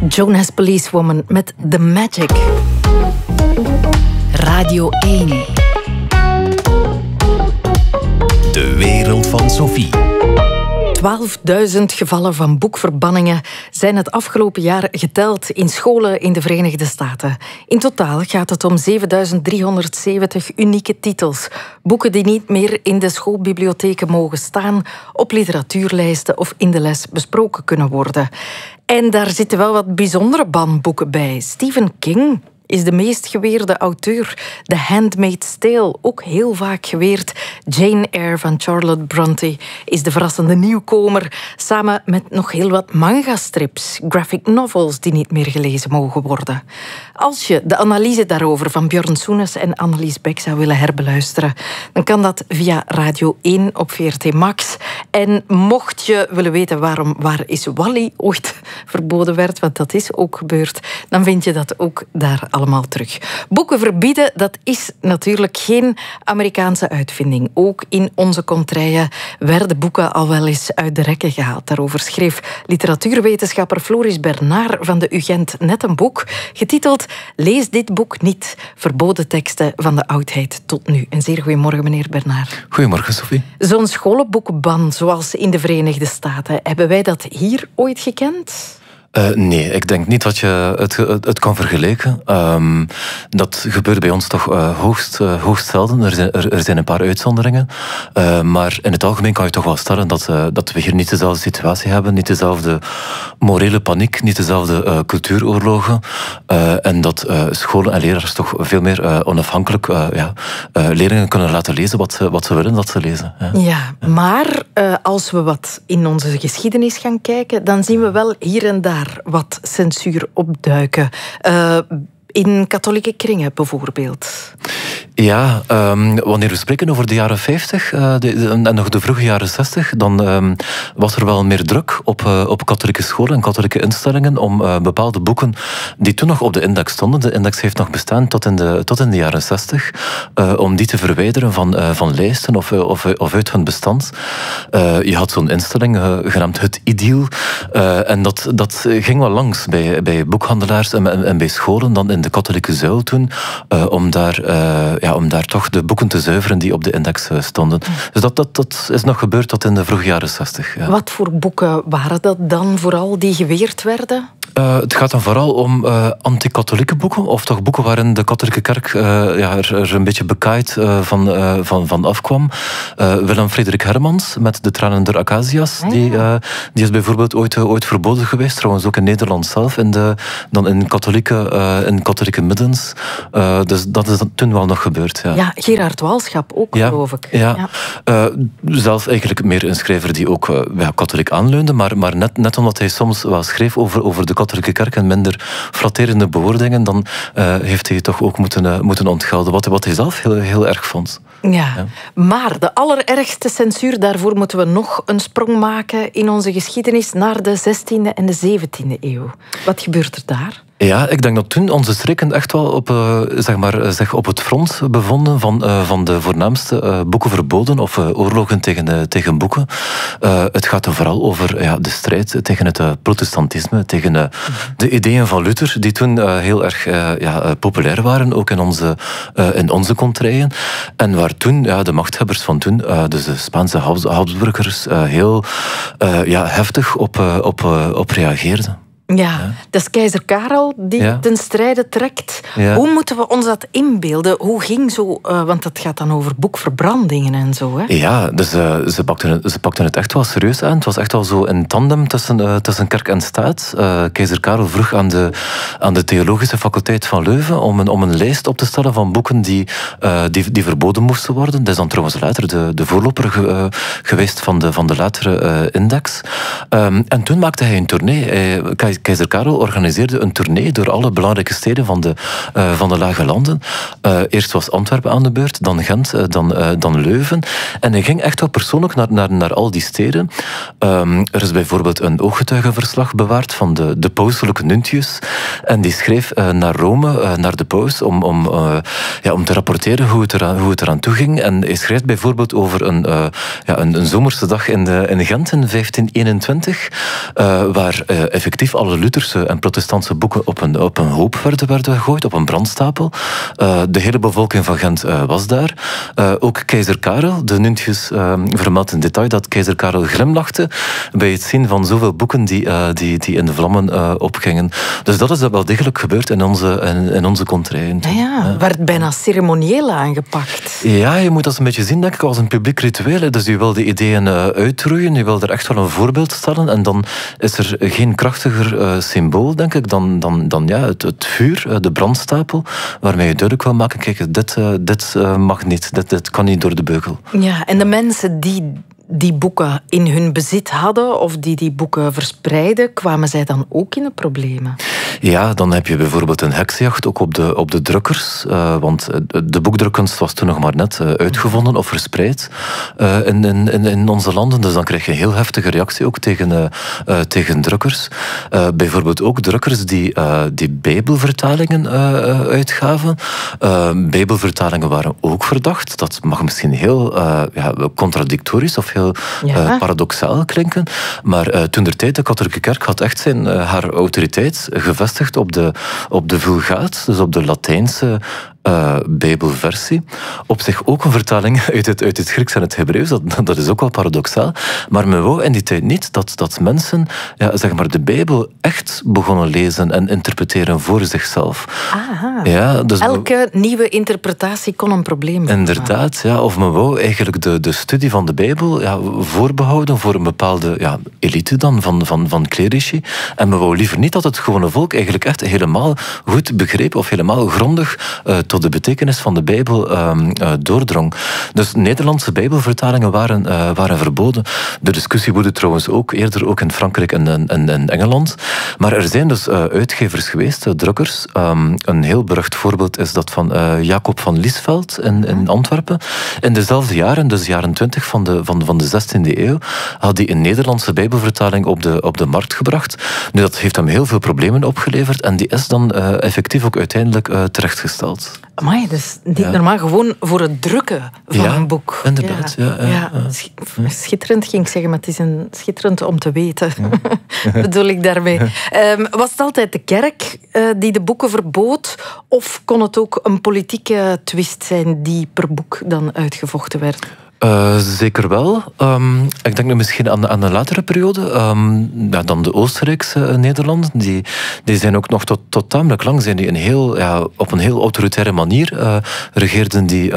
Jonas Policewoman met The Magic. Radio 1. De wereld van Sophie. 12.000 gevallen van boekverbanningen zijn het afgelopen jaar geteld in scholen in de Verenigde Staten. In totaal gaat het om 7.370 unieke titels. Boeken die niet meer in de schoolbibliotheken mogen staan, op literatuurlijsten of in de les besproken kunnen worden. En daar zitten wel wat bijzondere banboeken bij. Stephen King is de meest geweerde auteur. The Handmaid's Tale, ook heel vaak geweerd. Jane Eyre van Charlotte Bronte is de verrassende nieuwkomer, samen met nog heel wat manga-strips, graphic novels die niet meer gelezen mogen worden. Als je de analyse daarover van Björn Soenens en Annelies Beck zou willen herbeluisteren, dan kan dat via Radio 1 op VRT Max. En mocht je willen weten waarom Waar is Wally ooit verboden werd, want dat is ook gebeurd, dan vind je dat ook daar allemaal terug. Boeken verbieden, dat is natuurlijk geen Amerikaanse uitvinding. Ook in onze contraien werden boeken al wel eens uit de rekken gehaald. Daarover schreef literatuurwetenschapper Floris Bernard van de UGent net een boek, getiteld Lees dit boek niet. Verboden teksten van de oudheid tot nu. Een zeer goedemorgen, meneer Bernard. Goedemorgen, Sophie. Zo'n scholenboekenban zoals in de Verenigde Staten, hebben wij dat hier ooit gekend? Nee, ik denk niet dat je het kan vergelijken. Dat gebeurt bij ons toch hoogst zelden. Er zijn een paar uitzonderingen. Maar in het algemeen kan je toch wel stellen dat we hier niet dezelfde situatie hebben, niet dezelfde morele paniek, niet dezelfde cultuuroorlogen. En dat scholen en leraars toch veel meer onafhankelijk leerlingen kunnen laten lezen wat ze willen dat ze lezen. Ja, maar als we wat in onze geschiedenis gaan kijken, dan zien we wel hier en daar wat censuur opduiken. In katholieke kringen bijvoorbeeld. Ja, wanneer we spreken over de jaren 50 en nog de vroege jaren 60, dan was er wel meer druk op katholieke scholen en katholieke instellingen om bepaalde boeken die toen nog op de index stonden, de index heeft nog bestaan tot in de jaren 60, om die te verwijderen van lijsten of uit hun bestand. Je had zo'n instelling genaamd Het Idyll, en dat ging wel langs bij boekhandelaars en bij scholen dan in de katholieke zuil toen, om daar toch de boeken te zuiveren die op de index stonden. Dus dat is nog gebeurd tot in de vroege jaren 60. Ja. Wat voor boeken waren dat dan vooral die geweerd werden? Het gaat dan vooral om anti-katholieke boeken, of toch boeken waarin de katholieke kerk er een beetje bekaaid van afkwam. Willem Frederik Hermans met De Tranen der Acacias, die is bijvoorbeeld ooit verboden geweest, trouwens ook in Nederland zelf, dan in katholieke middens. Dus dat is toen wel nog gebeurd. Ja, Gerard Walschap ook, geloof ik. Ja. Zelf eigenlijk meer een schrijver die ook katholiek aanleunde, maar net omdat hij soms wel schreef over de katholieke kerk en minder flatterende bewoordingen, dan heeft hij toch ook moeten ontgelden wat hij zelf heel, heel erg vond. Ja, maar de allerergste censuur, daarvoor moeten we nog een sprong maken in onze geschiedenis naar de 16e en de 17e eeuw. Wat gebeurt er daar? Ja, ik denk dat toen onze streken echt wel zich op het front bevonden van de voornaamste boeken verboden of oorlogen tegen boeken. Het gaat er vooral over de strijd tegen het protestantisme, tegen de ideeën van Luther, die toen heel erg populair waren, ook in onze contraien. En waar toen de machthebbers van toen, dus de Spaanse Habsburgers, heel heftig op reageerden. Ja, dat is keizer Karel die ten strijde trekt. Ja. Hoe moeten we ons dat inbeelden? Hoe ging zo... want dat gaat dan over boekverbrandingen en zo, hè? Ja, dus ze pakten het echt wel serieus aan. Het was echt wel zo een tandem tussen kerk en staat. Keizer Karel vroeg aan de theologische faculteit van Leuven om een lijst op te stellen van boeken die verboden moesten worden. Dat is dan trouwens later de voorloper geweest van de latere index. En toen maakte hij een tournee. Keizer Karel organiseerde een tournee door alle belangrijke steden van de Lage Landen. Eerst was Antwerpen aan de beurt, dan Gent, dan Leuven. En hij ging echt wel persoonlijk naar al die steden. Er is bijvoorbeeld een ooggetuigenverslag bewaard van de pauselijke Nuntius. En die schreef naar Rome, naar de paus, om te rapporteren hoe het eraan toe ging. En hij schrijft bijvoorbeeld over een zomerse dag in Gent in 1521, waar effectief alle Lutherse en protestantse boeken op een hoop werden gegooid, op een brandstapel. De hele bevolking van Gent was daar. Ook keizer Karel, de Nuntius vermeldt in detail dat keizer Karel glimlachte bij het zien van zoveel boeken die in de vlammen opgingen. Dus dat is wel degelijk gebeurd in onze contraien. Werd bijna ceremonieel aangepakt. Ja, je moet dat een beetje zien, denk ik, als een publiek ritueel. Dus je wil de ideeën uitroeien, je wil er echt wel een voorbeeld stellen en dan is er geen krachtiger symbool, denk ik, dan het vuur, de brandstapel, waarmee je duidelijk wil maken, kijk, dit mag niet, dit kan niet door de beugel. Ja, en de mensen die boeken in hun bezit hadden of die boeken verspreidden, kwamen zij dan ook in de problemen? Ja, dan heb je bijvoorbeeld een heksenjacht ook op de drukkers, want de boekdrukkunst was toen nog maar net uitgevonden of verspreid in onze landen, dus dan krijg je een heel heftige reactie ook tegen drukkers. Bijvoorbeeld ook drukkers die bijbelvertalingen uitgaven. Bijbelvertalingen waren ook verdacht. Dat mag misschien heel contradictorisch of heel paradoxaal klinken. Maar toentertijd, de katholieke kerk had echt haar autoriteit gevestigd op de Vulgaat, dus op de Latijnse Bijbelversie. Op zich ook een vertaling uit het Grieks en het Hebreeuws. Dat is ook wel paradoxaal. Maar men wou in die tijd niet dat mensen de Bijbel echt begonnen lezen en interpreteren voor zichzelf. Aha. Ja, dus elke nieuwe interpretatie kon een probleem zijn. Inderdaad, ja. Of men wou eigenlijk de studie van de Bijbel voorbehouden voor een bepaalde elite dan van clerici. En men wou liever niet dat het gewone volk eigenlijk echt helemaal goed begreep of helemaal grondig tot de betekenis van de Bijbel doordrong. Dus Nederlandse Bijbelvertalingen waren verboden. De discussie woedde trouwens ook eerder ook in Frankrijk en Engeland. Maar er zijn dus uitgevers geweest, drukkers. Een heel berucht voorbeeld is dat van Jacob van Liesveld in Antwerpen. In dezelfde jaren, dus jaren 20 van de 16e eeuw, had hij een Nederlandse Bijbelvertaling op de markt gebracht. Nu, dat heeft hem heel veel problemen opgeleverd en die is dan effectief ook uiteindelijk terechtgesteld. Amai, dus niet normaal, gewoon voor het drukken van een boek. Inderdaad. Ja. Schitterend ging ik zeggen, maar het is schitterend om te weten. Bedoel ik daarmee. Was het altijd de kerk die de boeken verbood? Of kon het ook een politieke twist zijn die per boek dan uitgevochten werd? Zeker wel. Ik denk nu misschien aan een latere periode. Dan de Oostenrijkse Nederlanden. Die zijn ook nog tot tamelijk lang zijn die op een heel autoritaire manier regeerden die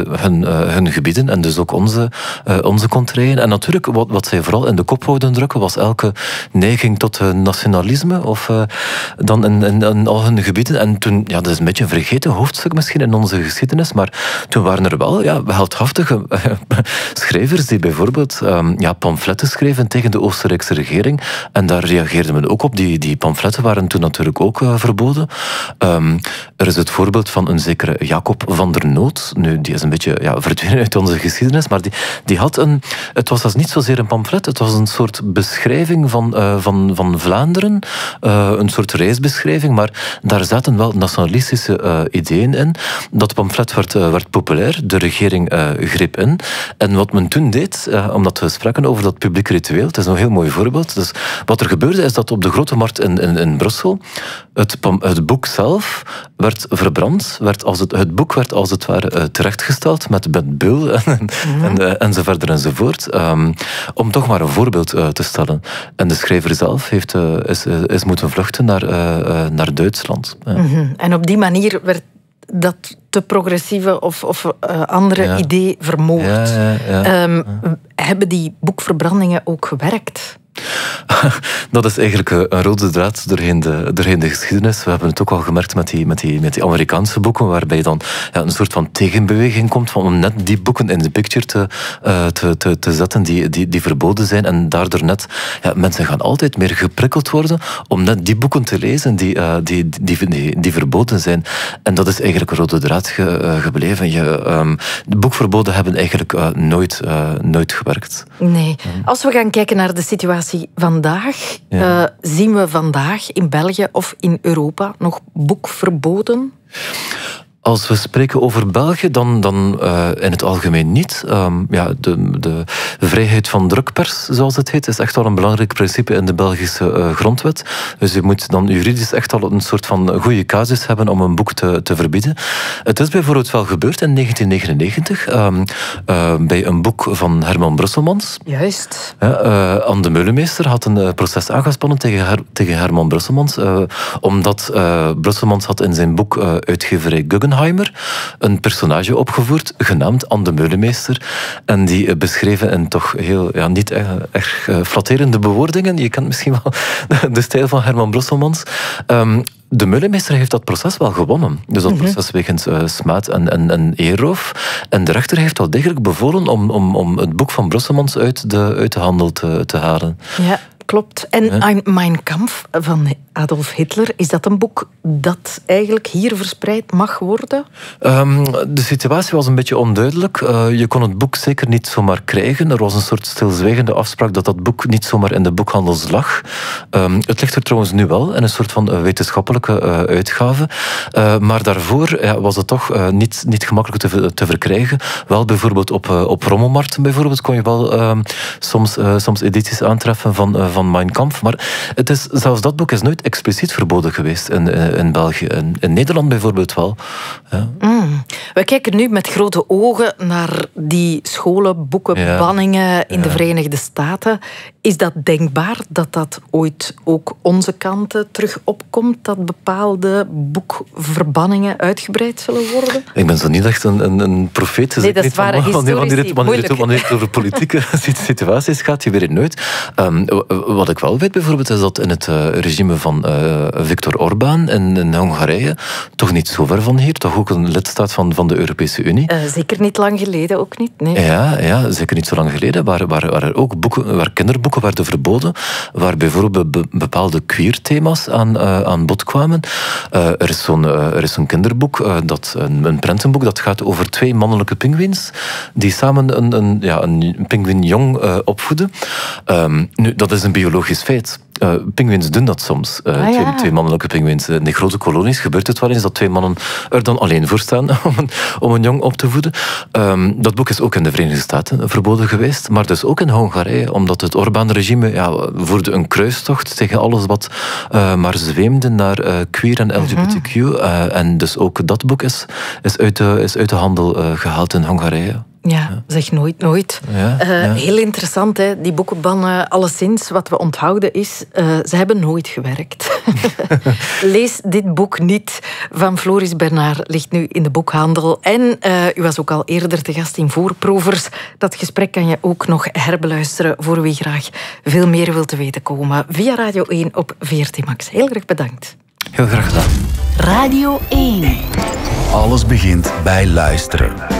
hun gebieden en dus ook onze contraien. En natuurlijk, wat zij vooral in de kop wouden drukken, was elke neiging tot nationalisme of dan in al hun gebieden. En toen, dat is een beetje een vergeten hoofdstuk misschien in onze geschiedenis, maar toen waren er wel heldhaftige schrijvers die bijvoorbeeld pamfletten schreven tegen de Oostenrijkse regering. En daar reageerde men ook op. Die pamfletten waren toen natuurlijk ook verboden. Er is het voorbeeld van een zekere Jacob van der Noot. Nu, die is een beetje verdwenen uit onze geschiedenis, maar die had het was niet zozeer een pamflet, het was een soort beschrijving van Vlaanderen. Een soort reisbeschrijving, maar daar zaten wel nationalistische ideeën in. Dat pamflet werd populair, de regering greep in. En wat men toen deed, omdat we spraken over dat publiek ritueel, het is een heel mooi voorbeeld. Dus wat er gebeurde is dat op de Grote Markt in Brussel het boek zelf werd verbrand. Het boek werd als het ware terechtgesteld met beul enzovoort enzovoort. Om toch maar een voorbeeld te stellen. En de schrijver zelf is moeten vluchten naar Duitsland. Ja. Mm-hmm. En op die manier werd dat te progressieve of andere idee vermoord. Hebben die boekverbrandingen ook gewerkt? Dat is eigenlijk een rode draad doorheen de geschiedenis. We hebben het ook al gemerkt met die Amerikaanse boeken, waarbij dan een soort van tegenbeweging komt om net die boeken in de picture te zetten die verboden zijn. En daardoor net, mensen gaan altijd meer geprikkeld worden om net die boeken te lezen die verboden zijn. En dat is eigenlijk een rode draad gebleven. De boekverboden hebben eigenlijk nooit gewerkt. Nee. Als we gaan kijken naar de situatie vandaag, zien we vandaag in België of in Europa nog boekverboden? Als we spreken over België, dan in het algemeen niet. De vrijheid van drukpers, zoals het heet, is echt wel een belangrijk principe in de Belgische grondwet. Dus je moet dan juridisch echt al een soort van goede casus hebben om een boek te verbieden. Het is bijvoorbeeld wel gebeurd in 1999 bij een boek van Herman Brusselmans. Juist. Anne de Meulemeester had een proces aangespannen tegen Herman Brusselmans, omdat Brusselmans had in zijn boek uitgeverij Guggenheimer een personage opgevoerd, genaamd Anne de Meulemeester. En die beschreven in toch heel, niet erg flatterende bewoordingen. Je kent misschien wel de stijl van Herman Brusselmans. De Meulemeester heeft dat proces wel gewonnen. Dus dat proces wegens smaad en eerroof. En de rechter heeft wel degelijk bevolen om het boek van Brusselmans uit de handel te halen. Ja, klopt. En Mein Kampf van Adolf Hitler, is dat een boek dat eigenlijk hier verspreid mag worden? De situatie was een beetje onduidelijk. Je kon het boek zeker niet zomaar krijgen. Er was een soort stilzwijgende afspraak dat dat boek niet zomaar in de boekhandels lag. Het ligt er trouwens nu wel in een soort van wetenschappelijke uitgave. Maar daarvoor was het toch niet gemakkelijk te verkrijgen. Wel bijvoorbeeld op rommelmarkten bijvoorbeeld kon je wel soms edities aantreffen van Mein Kampf. Maar zelfs dat boek is nooit expliciet verboden geweest in België. In Nederland bijvoorbeeld wel. Ja. We kijken nu met grote ogen naar die scholen, boekenbanningen in de Verenigde Staten. Is dat denkbaar dat dat ooit ook onze kanten terug opkomt? Dat bepaalde boekverbanningen uitgebreid zullen worden? Ik ben zo niet echt een profeet. Nee, dat is waar. Wanneer het over politieke situaties gaat, je weet het nooit. Wat ik wel weet bijvoorbeeld is dat in het regime van Viktor Orbán in Hongarije, toch niet zo ver van hier, toch ook een lidstaat van de Europese Unie. Zeker niet lang geleden ook niet. Nee. Ja, zeker niet zo lang geleden, waar ook kinderboeken werden verboden, waar bijvoorbeeld bepaalde queer-thema's aan bod kwamen. Er is zo'n kinderboek, een prentenboek, dat gaat over 2 mannelijke pinguïns die samen een pinguïnjong opvoeden. Nu, dat is een biologisch feit. Pinguïns doen dat soms. Twee mannelijke pinguïns. In die grote kolonies gebeurt het wel eens dat 2 mannen er dan alleen voor staan om een jong op te voeden. Dat boek is ook in de Verenigde Staten verboden geweest, maar dus ook in Hongarije, omdat het Orbán-regime voerde een kruistocht tegen alles wat maar zweemde naar queer en LGBTQ. En dus ook dat boek is uit de handel gehaald in Hongarije. Ja, zeg nooit. Heel interessant, hè? Die boekenbannen, alleszins. Wat we onthouden is, ze hebben nooit gewerkt. Lees dit boek niet van Floris Bernard, ligt nu in de boekhandel. En u was ook al eerder te gast in Voorprovers. Dat gesprek kan je ook nog herbeluisteren voor wie graag veel meer wil te weten komen. Via Radio 1 op VRT Max. Heel erg bedankt. Heel graag gedaan. Radio 1. Alles begint bij luisteren.